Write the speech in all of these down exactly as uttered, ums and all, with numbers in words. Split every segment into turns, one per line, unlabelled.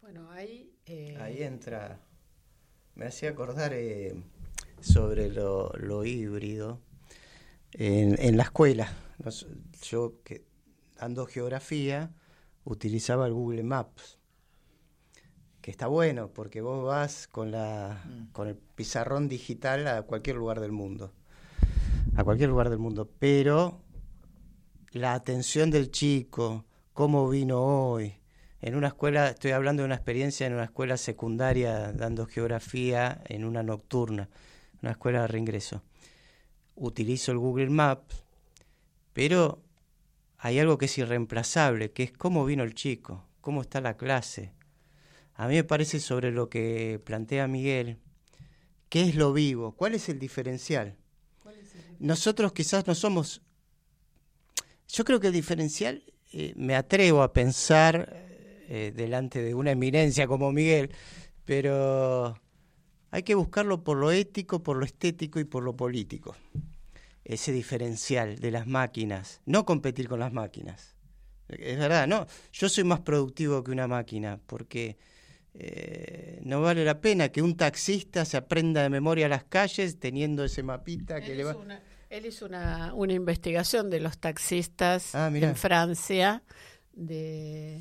Bueno, ahí... Eh...
Ahí entra, me hacía acordar eh, sobre lo, lo híbrido en, en la escuela. Nos, yo que dando geografía utilizaba el Google Maps, que está bueno porque vos vas con la mm. con el pizarrón digital a cualquier lugar del mundo, a cualquier lugar del mundo, pero la atención del chico, cómo vino hoy, en una escuela, estoy hablando de una experiencia en una escuela secundaria dando geografía en una nocturna, una escuela de reingreso. Utilizo el Google Maps, pero hay algo que es irreemplazable, que es cómo vino el chico, cómo está la clase. A mí me parece sobre lo que plantea Miguel, ¿qué es lo vivo? ¿Cuál es el diferencial? ¿Cuál es el diferencial? Nosotros quizás no somos... Yo creo que el diferencial, eh, me atrevo a pensar eh, delante de una eminencia como Miguel, pero hay que buscarlo por lo ético, por lo estético y por lo político. Ese diferencial de las máquinas, no competir con las máquinas. Es verdad, no, yo soy más productivo que una máquina, porque eh, no vale la pena que un taxista se aprenda de memoria las calles teniendo ese mapita que
él
le va...
Hizo una, él hizo una, una investigación de los taxistas
ah,
en Francia. de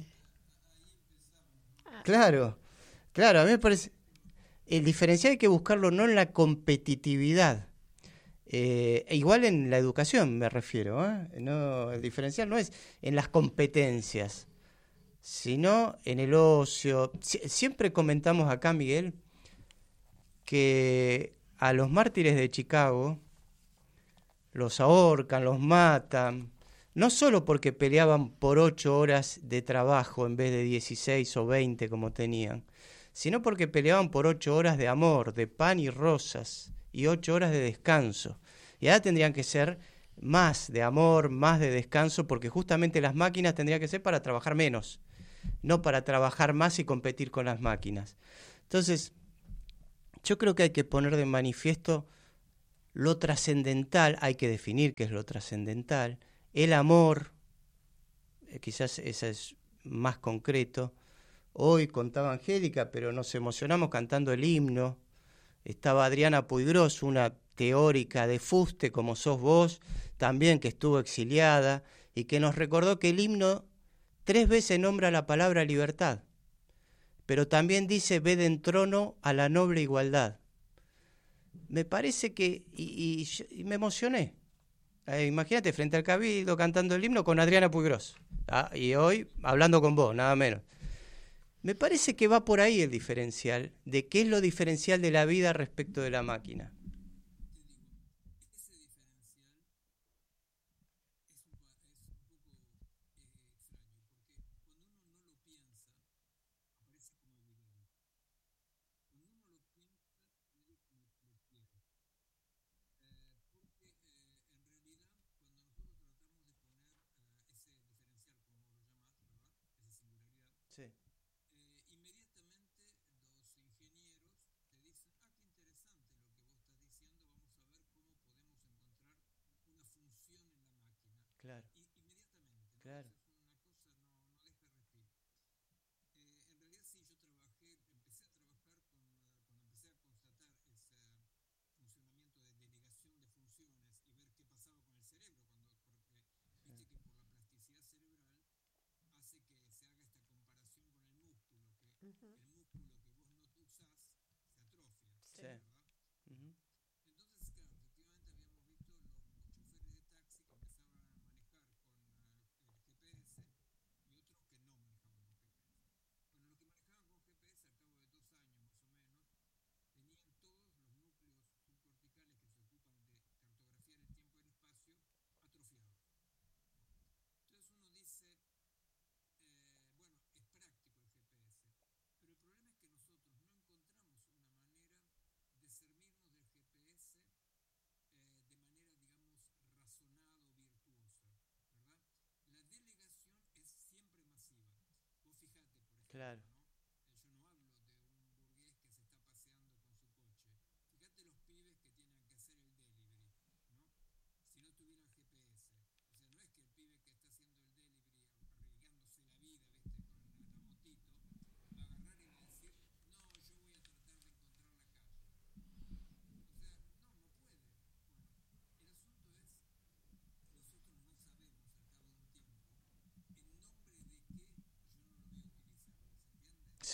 Claro, claro, a mí me parece... El diferencial hay que buscarlo no en la competitividad, eh, igual en la educación me refiero, ¿eh? No, el diferencial no es en las competencias, sino en el ocio. Sie- siempre comentamos acá, Miguel, que a los mártires de Chicago los ahorcan, los matan, no solo porque peleaban por ocho horas de trabajo en vez de dieciséis o veinte como tenían, sino porque peleaban por ocho horas de amor, de pan y rosas, y ocho horas de descanso. Y ahora tendrían que ser más de amor, más de descanso, porque justamente las máquinas tendrían que ser para trabajar menos, no para trabajar más y competir con las máquinas. Entonces, yo creo que hay que poner de manifiesto lo trascendental, hay que definir qué es lo trascendental, el amor, eh, quizás eso es más concreto. Hoy contaba Angélica, pero nos emocionamos cantando el himno. Estaba Adriana Puigros, una teórica de fuste como sos vos, también que estuvo exiliada, y que nos recordó que el himno tres veces nombra la palabra libertad, pero también dice ved en trono a la noble igualdad. Me parece que, y, y, y me emocioné. Eh, imagínate, frente al Cabildo cantando el himno con Adriana Puigros, ah, y hoy hablando con vos, nada menos. Me parece que va por ahí el diferencial, de qué es lo diferencial de la vida respecto de la máquina. Sí. Claro, claro.
Uh-huh.
Sí. Uh-huh. Claro.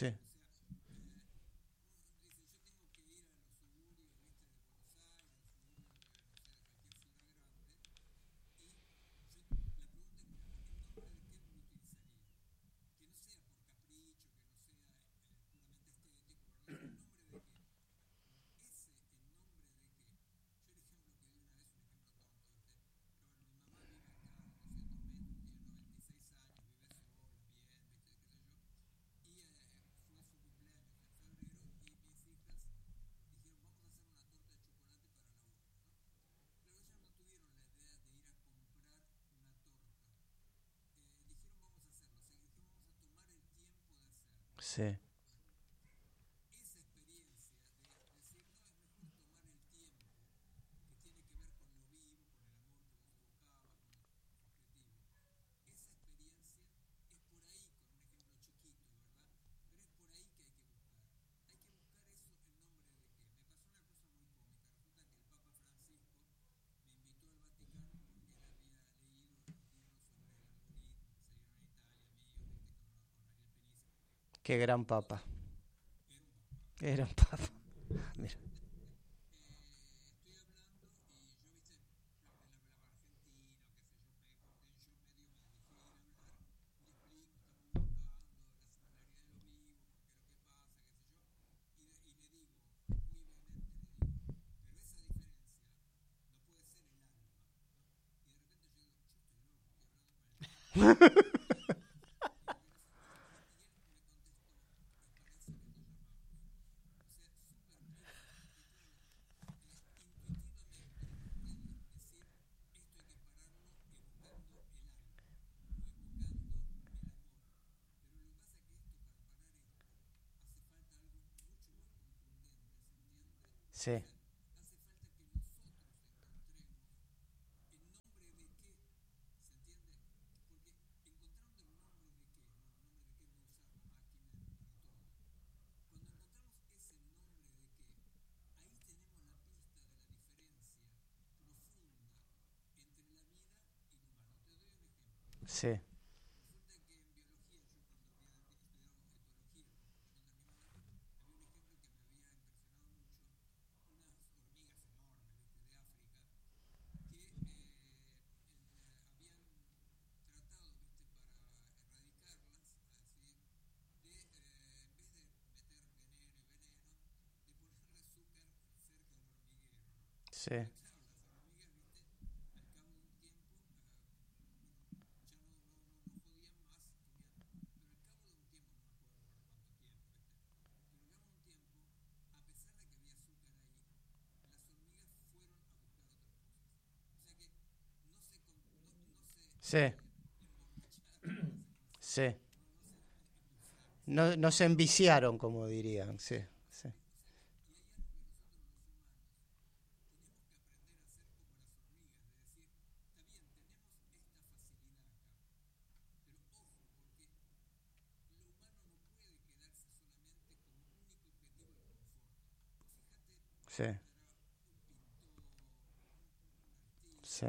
Sí, sí, qué gran papa. Qué gran papa. Mira. Sí, sí, sí, sí, sí. No, no se enviciaron, como dirían, sí, sí, sí, sí,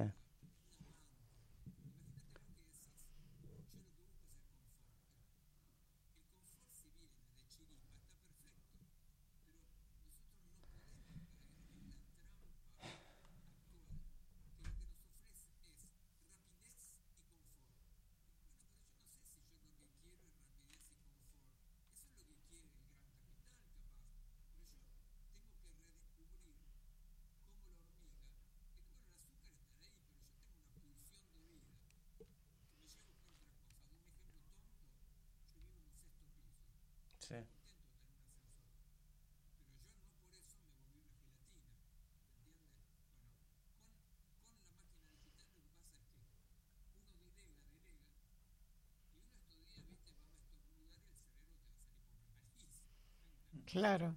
sí,
Claro.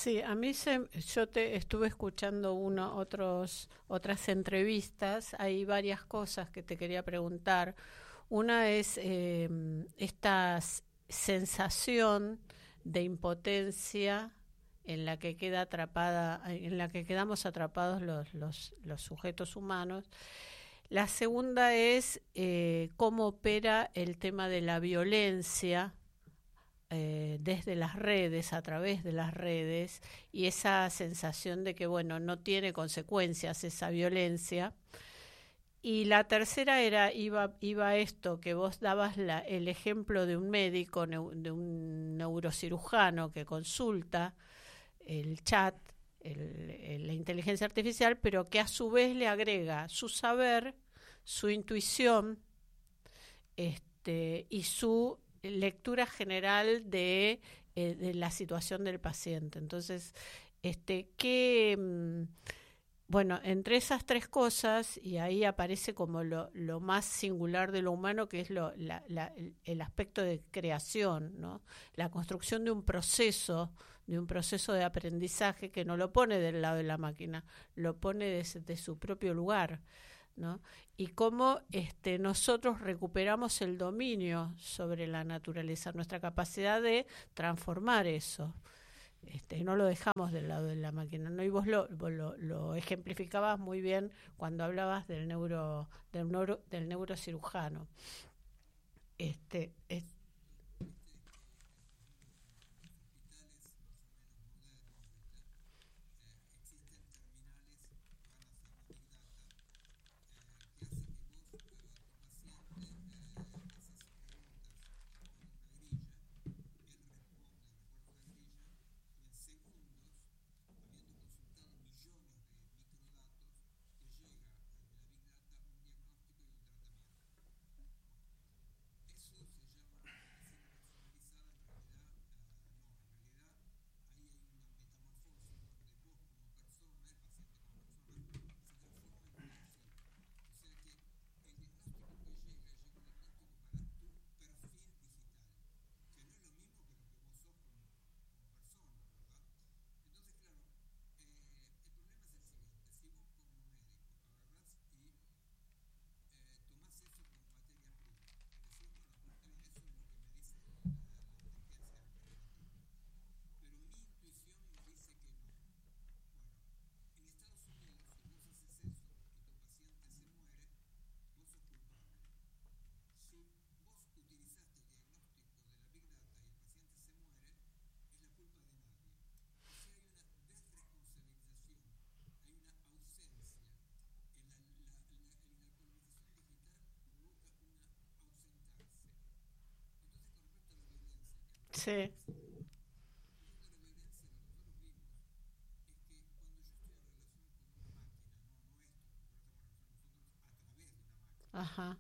Sí, a mí se, yo te estuve escuchando uno, otros, otras entrevistas, hay varias cosas que te quería preguntar. Una es eh, esta s- sensación de impotencia en la que queda atrapada, en la que quedamos atrapados los, los, los sujetos humanos. La segunda es eh, cómo opera el tema de la violencia eh, desde las redes, a través de las redes, y esa sensación de que, bueno, no tiene consecuencias esa violencia. Y la tercera era, iba, iba esto, que vos dabas la, el ejemplo de un médico, neu- de un neurocirujano que consulta el chat, el- el- la inteligencia artificial, pero que a su vez le agrega su saber, su intuición, este, y su lectura general de, eh, de la situación del paciente. Entonces, este, ¿qué, mm, bueno, entre esas tres cosas, y ahí aparece como lo, lo más singular de lo humano, que es lo, la, la, el, el aspecto de creación, ¿no? La construcción de un proceso, de un proceso de aprendizaje que no lo pone del lado de la máquina, lo pone desde de su propio lugar, ¿no? Y cómo este, nosotros recuperamos el dominio sobre la naturaleza, nuestra capacidad de transformar eso. Este, no lo dejamos del lado de la máquina, ¿no? Y vos lo, vos lo, lo ejemplificabas muy bien cuando hablabas del neuro, del neuro, del neurocirujano. Este, es, sí, ajá,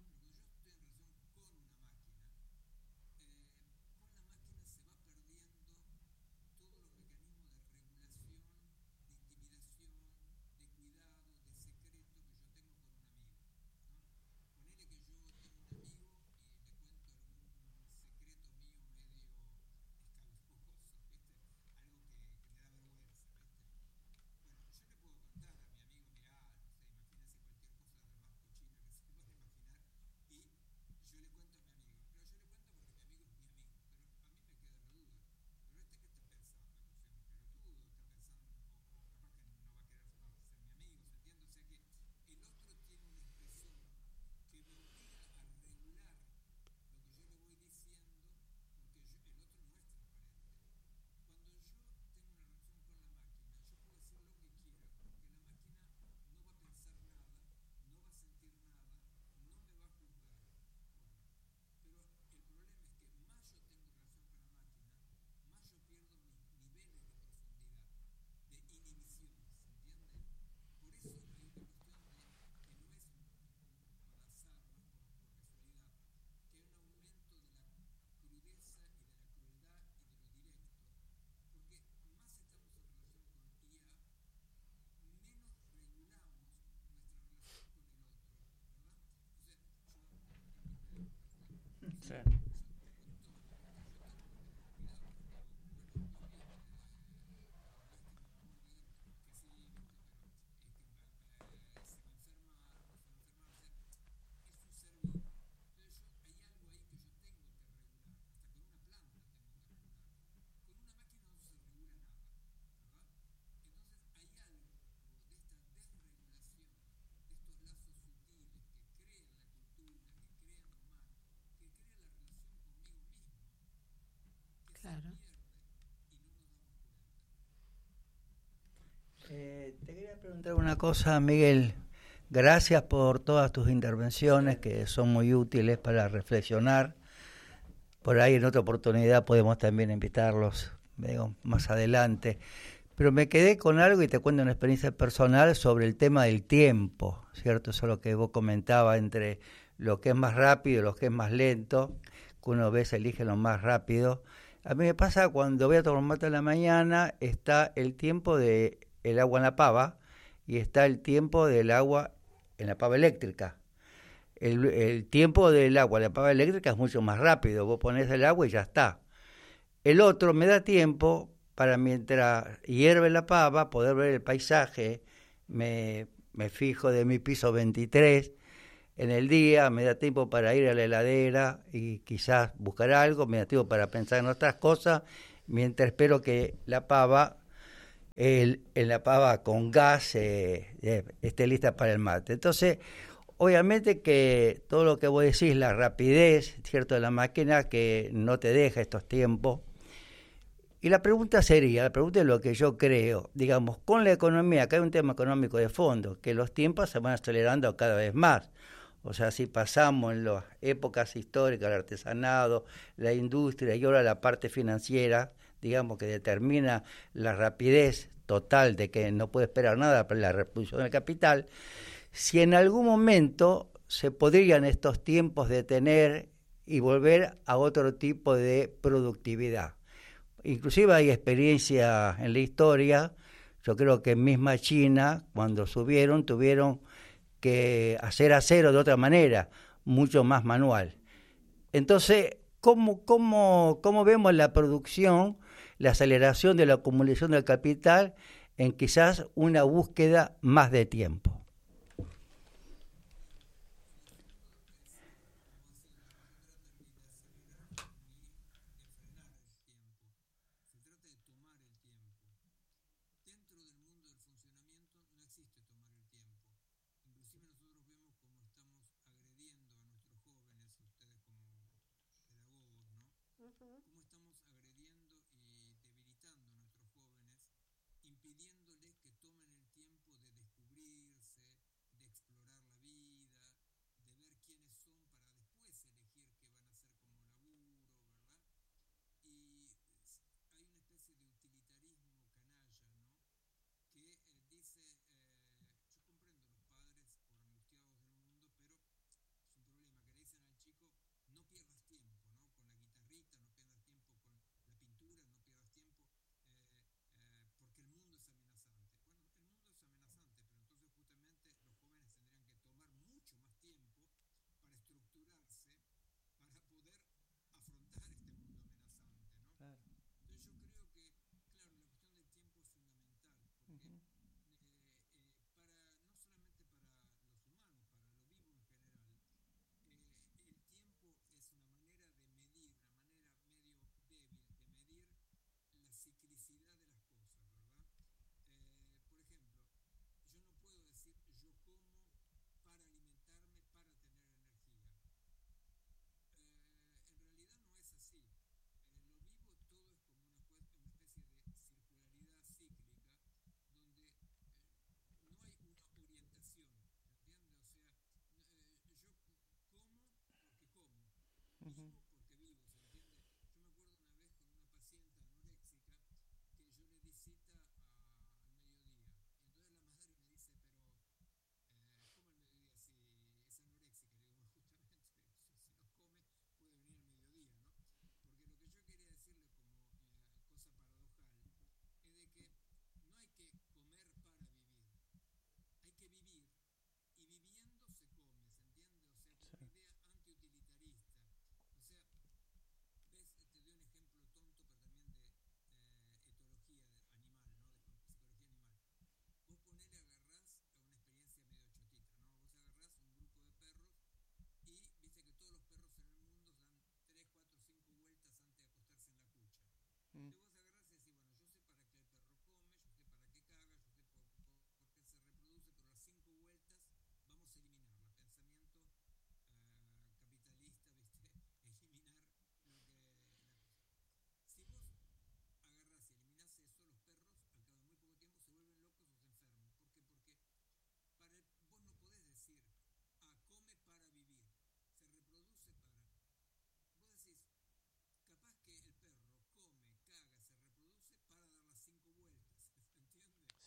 Preguntar una cosa, Miguel. Gracias por todas tus intervenciones que son muy útiles para reflexionar. Por ahí en otra oportunidad podemos también invitarlos, digo, más adelante. Pero me quedé con algo y te cuento una experiencia personal sobre el tema del tiempo, ¿cierto? Eso es lo que vos comentabas entre lo que es más rápido y lo que es más lento, que uno a veces elige lo más rápido. A mí me pasa cuando voy a tomar mate en la mañana, está el tiempo del agua en la pava y está el tiempo del agua en la pava eléctrica. El, el tiempo del agua en la pava eléctrica es mucho más rápido, vos ponés el agua y ya está. El otro me da tiempo para mientras hierve la pava, poder ver el paisaje, me, me fijo de mi piso veintitrés en el día, me da tiempo para ir a la heladera y quizás buscar algo, me da tiempo para pensar en otras cosas, mientras espero que la pava, el, en la pava con gas, eh, eh, esté lista para el mate. Entonces, obviamente que todo lo que vos decís, la rapidez, ¿cierto?, de la máquina que no te deja estos tiempos. Y la pregunta sería, la pregunta es lo que yo creo, digamos, con la economía, acá hay un tema económico de fondo, que los tiempos se van acelerando cada vez más. O sea, si pasamos en las épocas históricas, el artesanado, la industria y ahora la parte financiera, digamos, que determina la rapidez total de que no puede esperar nada para la reproducción del capital, si en algún momento se podrían estos tiempos detener y volver a otro tipo de productividad. Inclusive hay experiencia en la historia, yo creo que misma China, cuando subieron, tuvieron que hacer acero de otra manera, mucho más manual. Entonces, ¿cómo, cómo, cómo vemos la producción, la aceleración de la acumulación del capital en quizás una búsqueda más de tiempo?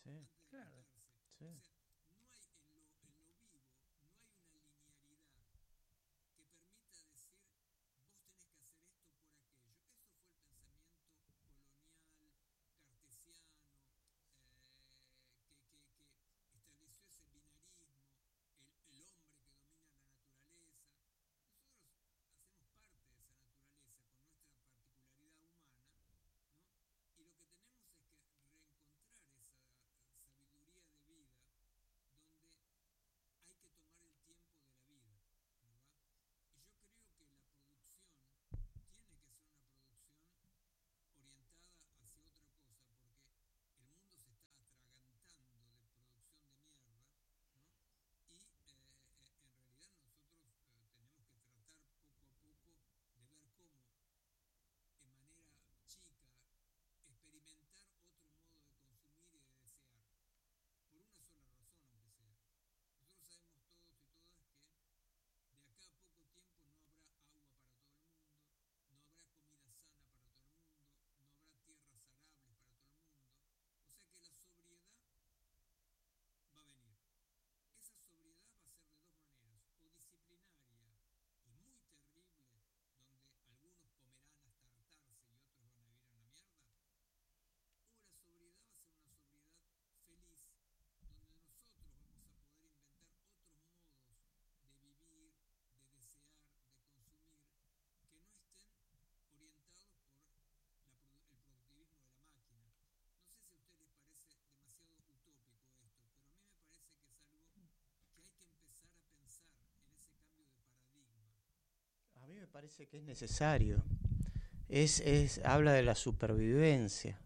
Sí,
claro.
Sí.
O sea, no hay en lo, en lo vivo, no hay una linearidad que permita decir, vos tenés que hacer esto por aquello. Eso fue el pensamiento colonial, cartesiano, eh, que, que, que estableció ese binarismo, el, el hombre que domina la naturaleza. Nosotros hacemos parte de esa naturaleza con nuestra particularidad humana, ¿no? Y lo que tenemos es que reencontrar esa sabiduría de vida donde hay que tomar el tiempo de la vida, ¿verdad? Y yo creo que la producción tiene que ser una producción orientada hacia otra cosa, porque el mundo se está atragantando de producción de mierda, ¿no? Y eh, en realidad nosotros eh, tenemos que tratar poco a poco de ver cómo, de manera chica, experimentar otro modo de consumir y de desear, por una sola razón aunque sea. Nosotros sabemos todos y todas que de acá a poco tiempo no habrá agua para todo el mundo, no habrá comida sana para todo el mundo, no habrá tierras arables para todo el mundo, o sea que la sobriedad va a venir. Esa sobriedad va a ser de dos maneras, o disciplinaria y muy terrible, donde algunos comerán hasta hartarse y otros van a vivir en la mierda, o la sobriedad va a ser una sobriedad feliz, donde nosotros vamos a poder inventar otros modos de vivir, de desear, de consumir, que no estén orientados por la, el productivismo de la máquina. No sé si a ustedes les parece demasiado utópico esto, pero a mí me parece que es algo que hay que empezar a pensar en ese cambio de paradigma.
A mí me parece que es necesario. Es, es, habla de la supervivencia.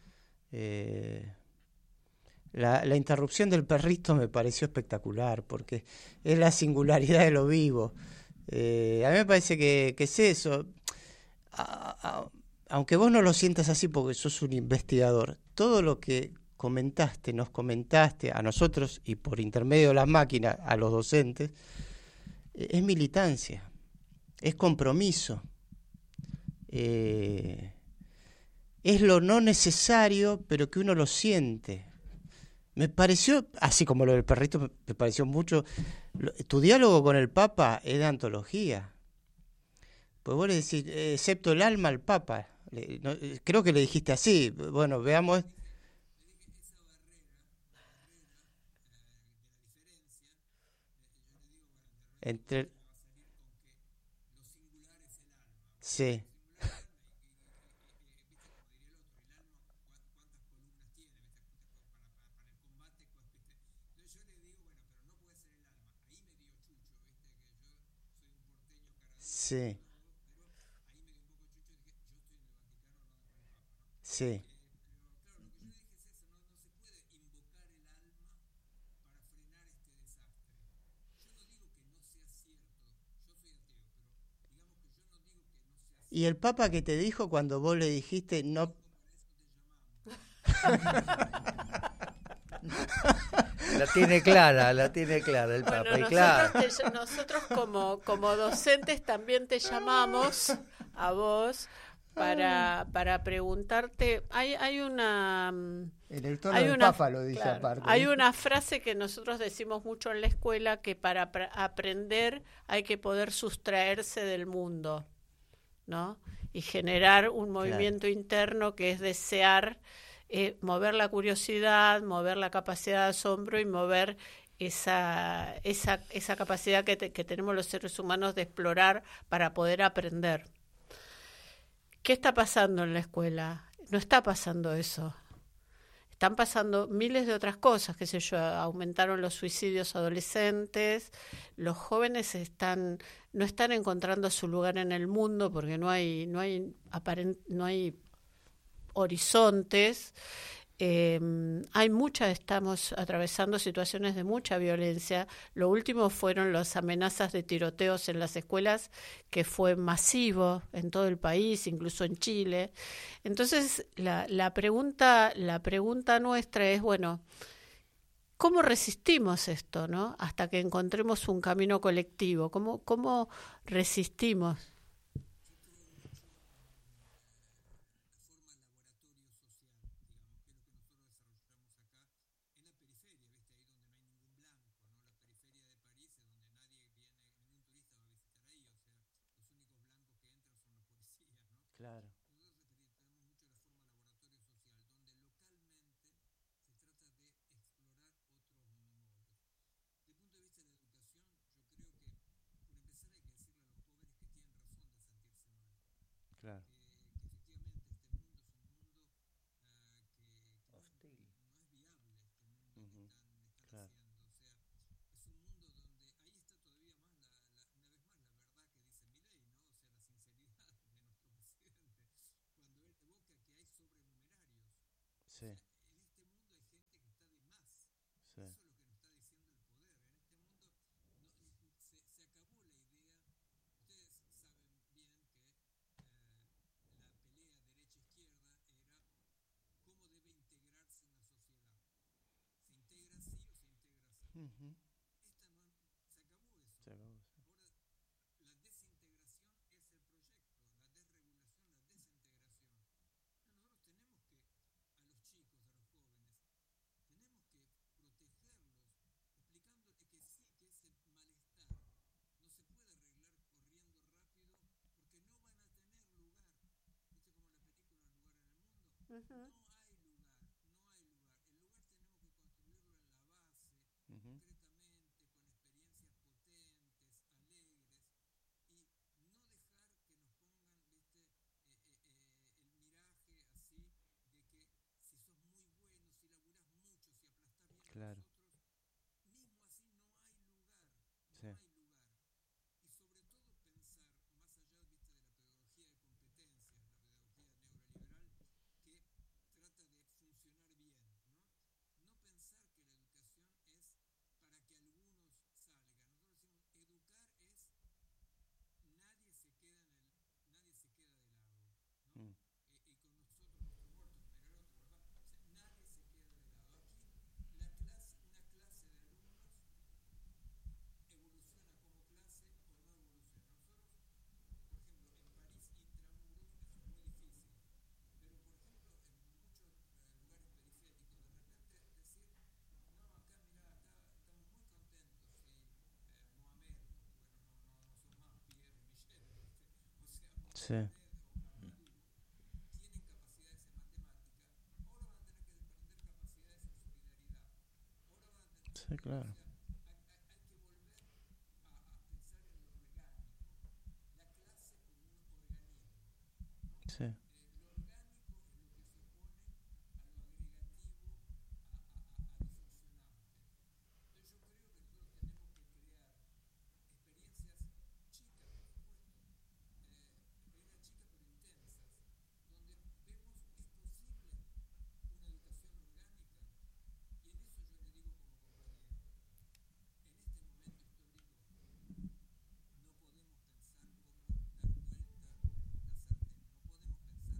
Eh, la, la interrupción del perrito me pareció espectacular, porque es la singularidad de lo vivo. Eh, a mí me parece que, que es eso. A, a, aunque vos no lo sientas así porque sos un investigador, todo lo que comentaste, nos comentaste a nosotros y por intermedio de las máquinas a los docentes, eh, es militancia, es compromiso, eh, es lo no necesario pero que uno lo siente. Me pareció, así como lo del perrito, me, me pareció mucho, lo, tu diálogo con el Papa es de antología. Pues vos le decís, eh, excepto el alma al Papa. Le, no, creo que le dijiste así. Bueno, veamos.
Le dije, esa barrera, la barrera eh, de la diferencia, eh, yo le digo, bueno, de repente
Entre.
va a salir con que lo singular es el alma.
Sí.
Lo singular es el alma, y, y, y, y, viste, como diría el otro, el alma, ¿cuántas columnas tiene? ¿Viste? Para, para, para el combate, ¿viste? Entonces yo le digo, bueno, pero no puede ser el alma. Ahí me dio chucho, ¿viste? Que yo soy un porteño caradito.
Sí.
Ahí me dio un poco chucho, dije, yo estoy en el Vaticano hablando con el Papa, ¿no?
Sí.
Eh, pero claro, lo que yo le dije es eso, no, no se puede invocar el alma para frenar este desastre. Yo no digo que no sea cierto, yo soy ateo, pero digamos que yo no digo que no sea cierto.
¿Y el Papa qué te dijo cuando vos le dijiste no?
Para eso te llamamos.
La tiene clara, la tiene clara el
Bueno,
Papa. Y
nosotros,
claro,
te- nosotros como, como docentes también te llamamos a vos para, para preguntarte. Hay, hay una... mm,
En el tono
hay
del
una-
Papa lo dice
claro,
aparte.
hay una frase que nosotros decimos mucho en la escuela, que para apr- aprender hay que poder sustraerse del mundo, ¿no? Y generar un movimiento interno que es desear, eh, mover la curiosidad, mover la capacidad de asombro y mover esa, esa, esa capacidad que, te, que tenemos los seres humanos de explorar para poder aprender. ¿Qué está pasando en la escuela? No está pasando eso. Están pasando miles de otras cosas, qué sé yo, aumentaron los suicidios adolescentes, los jóvenes están no están encontrando su lugar en el mundo porque no hay no hay aparent, no hay horizontes. Eh, hay mucha, estamos atravesando situaciones de mucha violencia. Lo último fueron las amenazas de tiroteos en las escuelas, que fue masivo en todo el país, incluso en Chile. Entonces, la, la pregunta, la pregunta nuestra es, bueno, ¿cómo resistimos esto, no? Hasta que encontremos un camino colectivo. ¿Cómo, cómo resistimos?
La forma laboratorio social, digamos, que es lo que nosotros desarrollamos acá
Sí.
O sea, en este mundo hay gente que está de más.
Sí.
Eso es lo que nos está diciendo el poder. En este mundo no, se, se acabó la idea. Ustedes saben bien que eh, la pelea derecha-izquierda era cómo debe integrarse una sociedad. ¿Se integra sí o se integra sí?
Ujú.
Esta no, se acabó eso.
Se acabó, sí.
Ahora, la desintegración es el proyecto, la desregulación, la desintegración. Nosotros tenemos que, a los chicos, a los jóvenes, tenemos que protegerlos, explicándoles que sí, que ese malestar no se puede arreglar corriendo rápido, porque no van a tener lugar. ¿Viste como la película Lugar en el Mundo?
Uh-huh.
No hay lugar, no hay lugar. El lugar tenemos que construirlo en la base,
Ujú.
concretamente, con experiencias potentes, alegres, y no dejar que nos pongan, ¿viste? Eh, eh, eh, el miraje así de que si sos muy bueno, si laburás mucho, si aplastás bien
Claro.
a los otros, mismo así no hay lugar, no
Sí.
hay lugar. Y sobre todo pensar, más allá, ¿viste? De la pedagogía de competencias, la pedagogía neoliberal, que trata de funcionar bien, ¿no? No pensar que la educación es para que algunos salgan. Nosotros decimos, educar es nadie se queda en el, nadie se queda de lado, ¿no?
Mm.
Eh, y con nosotros nuestro muerto, pero el otro, ¿verdad? O sea, nadie se queda de lado. Aquí la clase, una clase de alumnos evoluciona como clase o no evoluciona. Nosotros, por ejemplo, en París intramuros eso es muy difícil, pero por ejemplo en muchos eh, lugares periféricos de repente decir, no, acá mirá, acá estamos muy contentos y eh, Mohamed, bueno, no, no, no son más Pierre y Michel, ¿viste? O sea,
Sí.
Mohamed o Mamadou tienen capacidades en matemática, ahora van a tener que aprender capacidades en solidaridad, ahora van a tener,
Sí, claro.
o sea, hay, hay, hay que volver a, a pensar en lo orgánico, la clase como un organismo, ¿no?
Sí.
Eh, lo orgánico es lo que se opone a lo agregativo, a, a, a, a lo funcionante. Entonces yo creo que nosotros tenemos que crear experiencias chicas, por supuesto, eh, experiencias chicas pero intensas, donde vemos es posible una educación orgánica. Y en eso yo le digo como compañero, en este momento histórico no podemos pensar cómo dar vuelta la sartén, no podemos pensar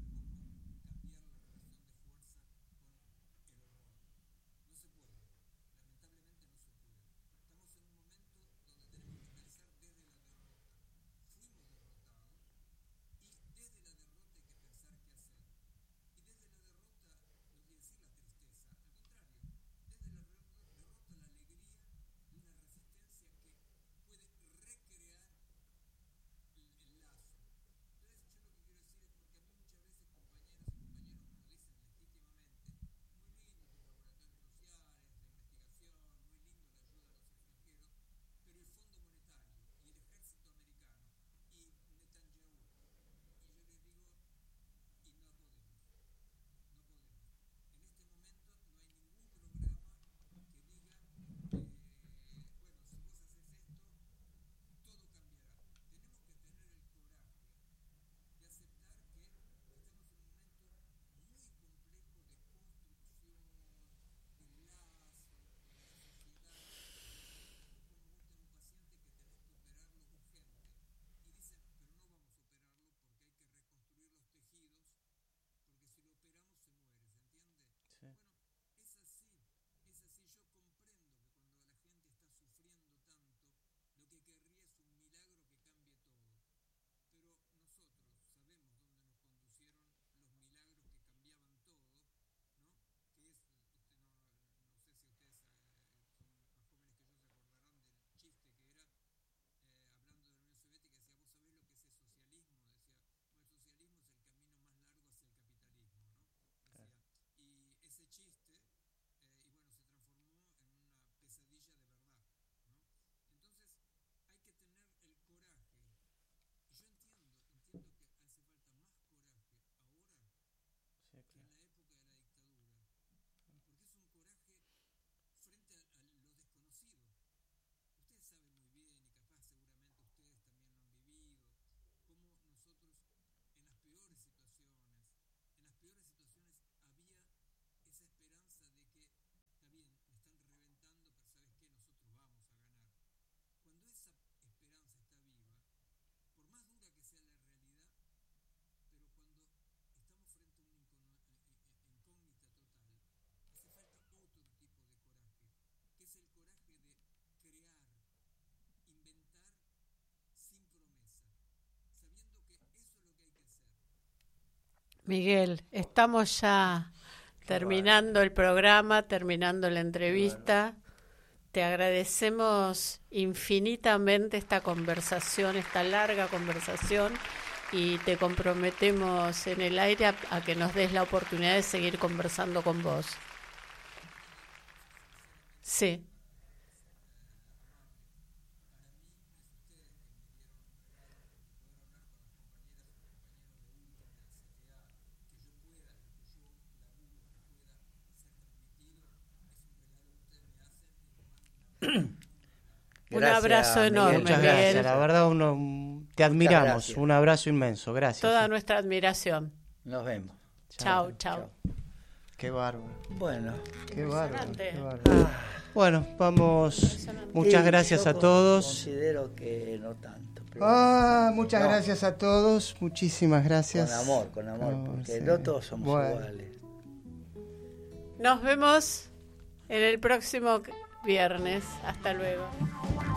Miguel, estamos ya terminando el programa, terminando la entrevista. Te agradecemos infinitamente esta conversación, esta larga conversación, y te comprometemos en el aire a, a que nos des la oportunidad de seguir conversando con vos. Sí. Un abrazo enorme,
Muchas
Miguel.
gracias, la verdad uno te admiramos, un abrazo inmenso, gracias.
Toda nuestra admiración.
Nos vemos.
Chao, chao.
Qué bárbaro.
Bueno.
Qué bárbaro.
Impresionante.
Qué bárbaro. Bueno, vamos. Muchas
Sí,
gracias
yo
a
con-
todos.
Considero que no tanto. pero
Ah, muchas
No.
gracias a todos, muchísimas gracias.
Con amor, con amor,
No,
porque
sí.
no todos somos
Bueno.
iguales.
Nos vemos en el próximo viernes. Hasta luego.